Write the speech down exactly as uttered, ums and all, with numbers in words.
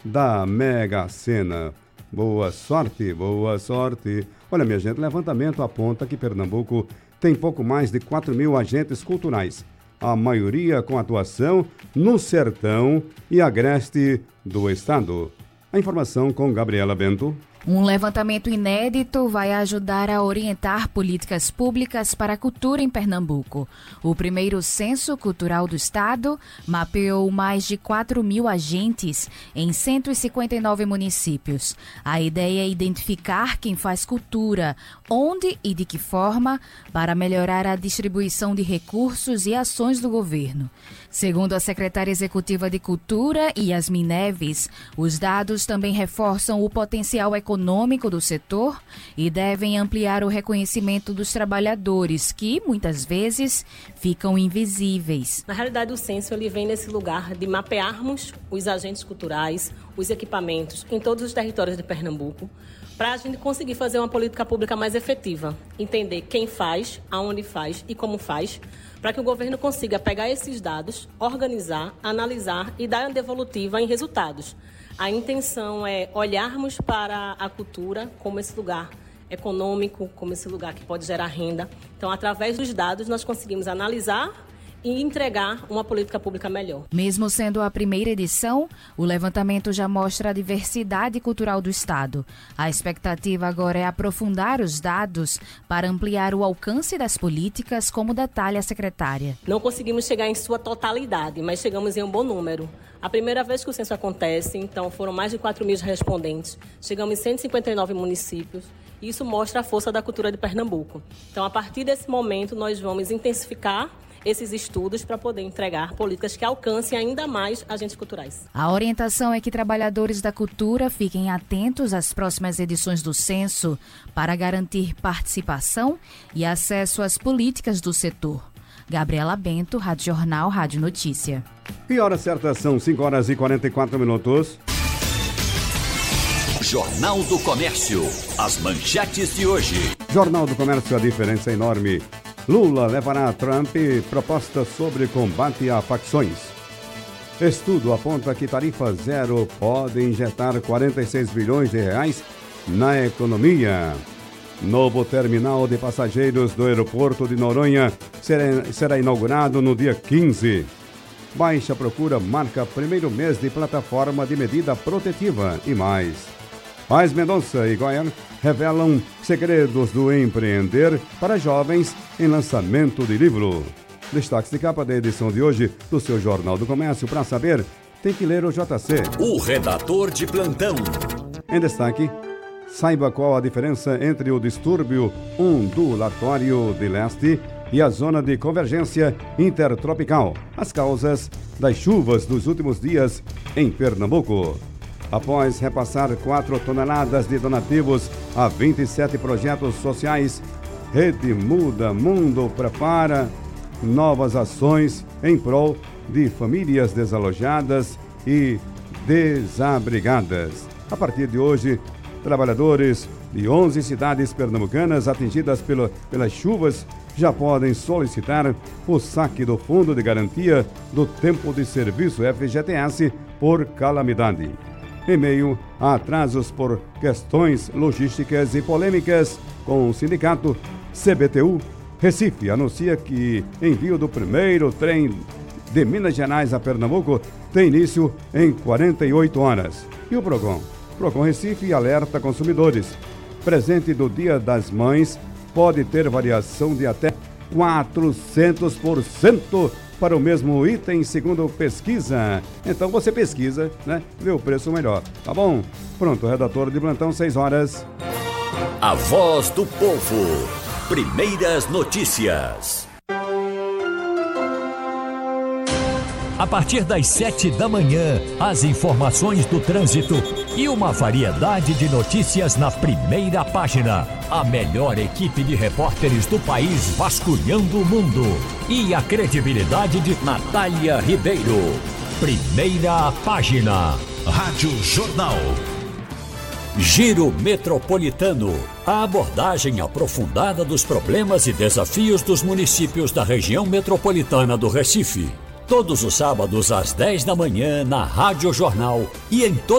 da Mega Sena. Boa sorte, boa sorte. Olha, minha gente, levantamento aponta que Pernambuco tem pouco mais de quatro mil agentes culturais, a maioria com atuação no sertão e agreste do estado. A informação com Gabriela Bento. Um levantamento inédito vai ajudar a orientar políticas públicas para a cultura em Pernambuco. O primeiro censo cultural do estado mapeou mais de quatro mil agentes em cento e cinquenta e nove municípios. A ideia é identificar quem faz cultura, onde e de que forma, para melhorar a distribuição de recursos e ações do governo. Segundo a secretária executiva de Cultura, Yasmin Neves, os dados também reforçam o potencial econômico do setor e devem ampliar o reconhecimento dos trabalhadores, que, muitas vezes, ficam invisíveis. Na realidade, o censo ele vem nesse lugar de mapearmos os agentes culturais, os equipamentos em todos os territórios de Pernambuco, para a gente conseguir fazer uma política pública mais efetiva, entender quem faz, aonde faz e como faz, para que o governo consiga pegar esses dados, organizar, analisar e dar uma devolutiva em resultados. A intenção é olharmos para a cultura como esse lugar econômico, como esse lugar que pode gerar renda. Então, através dos dados, nós conseguimos analisar e entregar uma política pública melhor. Mesmo sendo a primeira edição, o levantamento já mostra a diversidade cultural do estado. A expectativa agora é aprofundar os dados para ampliar o alcance das políticas, como detalha a secretária. Não conseguimos chegar em sua totalidade, mas chegamos em um bom número. A primeira vez que o censo acontece, então foram mais de quatro mil respondentes. Chegamos em cento e cinquenta e nove municípios. Isso mostra a força da cultura de Pernambuco. Então, a partir desse momento, nós vamos intensificar esses estudos para poder entregar políticas que alcancem ainda mais agentes culturais. A orientação é que trabalhadores da cultura fiquem atentos às próximas edições do censo para garantir participação e acesso às políticas do setor. Gabriela Bento, Rádio Jornal, Rádio Notícia. E hora certa são cinco horas e quarenta e quatro minutos. Jornal do Comércio. As manchetes de hoje. Jornal do Comércio, a diferença é enorme. Lula levará a Trump proposta sobre combate a facções. Estudo aponta que tarifa zero pode injetar quarenta e seis bilhões de reais na economia. Novo terminal de passageiros do aeroporto de Noronha será, será inaugurado no dia quinze. Baixa procura marca primeiro mês de plataforma de medida protetiva e mais. Paz Mendonça e Goiânia revelam segredos do empreender para jovens em lançamento de livro. Destaques de capa da edição de hoje do seu Jornal do Comércio. Para saber, tem que ler o J C. O redator de plantão. Em destaque, saiba qual a diferença entre o distúrbio ondulatório de leste e a zona de convergência intertropical. As causas das chuvas dos últimos dias em Pernambuco. Após repassar quatro toneladas de donativos a vinte e sete projetos sociais, Rede Muda Mundo prepara novas ações em prol de famílias desalojadas e desabrigadas. A partir de hoje, trabalhadores de onze cidades pernambucanas atingidas pela, pelas chuvas já podem solicitar o saque do Fundo de Garantia do Tempo de Serviço F G T S por calamidade. Em meio a atrasos por questões logísticas e polêmicas com o sindicato, C B T U Recife anuncia que envio do primeiro trem de Minas Gerais a Pernambuco tem início em quarenta e oito horas. E o Procon? Procon Recife alerta consumidores. Presente do Dia das Mães pode ter variação de até quatrocentos por cento para o mesmo item, segundo pesquisa. Então você pesquisa, né? Vê o preço melhor, tá bom? Pronto, redator de plantão, seis horas. A voz do povo. Primeiras notícias. A partir das sete da manhã, as informações do trânsito e uma variedade de notícias na primeira página. A melhor equipe de repórteres do país vasculhando o mundo. E a credibilidade de Natália Ribeiro. Primeira página. Rádio Jornal. Giro Metropolitano. A abordagem aprofundada dos problemas e desafios dos municípios da região metropolitana do Recife. Todos os sábados às dez da manhã na Rádio Jornal e em todo